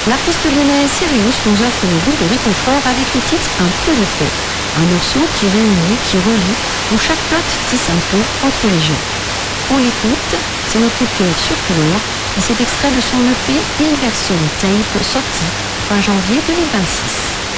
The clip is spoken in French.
L'artiste lyonnais Sirius nous offre le goût de réconfort avec le titre Un peu de paix. Un morceau qui réunit, qui relie, où chaque note tisse un pont entre les gens. On l'écoute, c'est notre coup de cœur sur couleur, et c'est extrait de son EP Inversion Tape sorti fin janvier 2026.